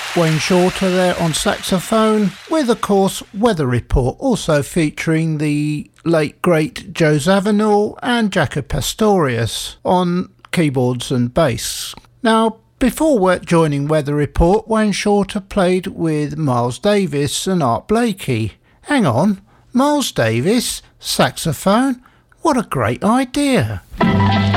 Wayne Shorter there on saxophone, with of course Weather Report, also featuring the late great Joe Zawinul and Jaco Pastorius on keyboards and bass. Now, before joining Weather Report, Wayne Shorter played with Miles Davis and Art Blakey. Hang on, Miles Davis, saxophone? What a great idea!